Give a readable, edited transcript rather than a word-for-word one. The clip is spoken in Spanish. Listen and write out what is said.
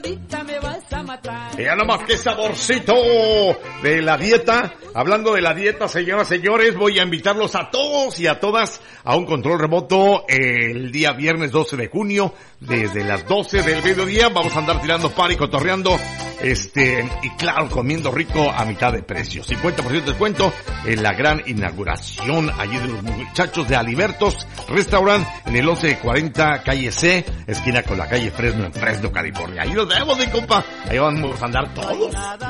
Me vas a matar. Ya nomás qué saborcito de la dieta. Hablando de la dieta, señoras, señores, voy a invitarlos a todos y a todas a un control remoto el día viernes 12 de junio, desde las 12 del mediodía. Vamos a andar tirando par y cotorreando, y claro, comiendo rico a mitad de precio. 50% de descuento en la gran inauguración allí de los muchachos de Alibertos Restaurant en el 1140 calle C, esquina con la calle Fresno en Fresno, California. Ahí nos vemos, compa. Ahí vamos a andar todos.